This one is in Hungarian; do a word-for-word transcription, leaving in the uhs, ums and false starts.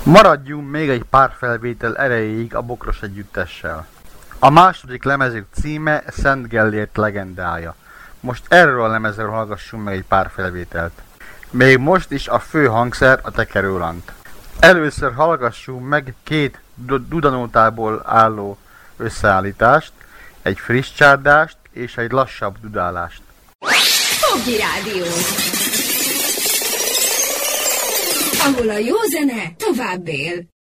Maradjunk még egy pár felvétel erejéig a Bokros együttessel. A második lemezük címe Szent Gellért legendája. Most erről a lemezről hallgassunk meg egy pár felvételt. Még most is a fő hangszer a tekerőlant. Először hallgassunk meg két dudanótából álló összeállítást, egy friss csárdást és egy lassabb dudálást. Fogi Rádió, ahol a jó zene tovább él.